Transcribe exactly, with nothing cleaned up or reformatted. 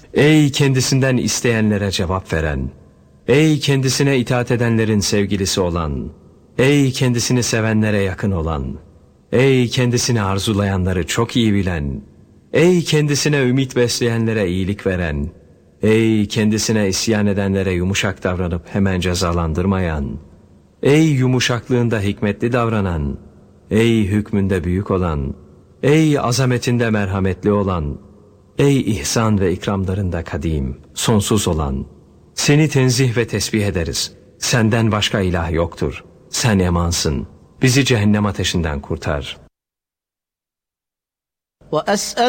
Ey kendisinden isteyenlere cevap veren, ey kendisine itaat edenlerin sevgilisi olan, ey kendisini sevenlere yakın olan, ey kendisini arzulayanları çok iyi bilen, ey kendisine ümit besleyenlere iyilik veren, ey kendisine isyan edenlere yumuşak davranıp hemen cezalandırmayan, ey yumuşaklığında hikmetli davranan, ey hükmünde büyük olan, ey azametinde merhametli olan, ey ihsan ve ikramlarında kadim, sonsuz olan, seni tenzih ve tesbih ederiz. Senden başka ilah yoktur. Sen emansın. Bizi cehennem ateşinden kurtar.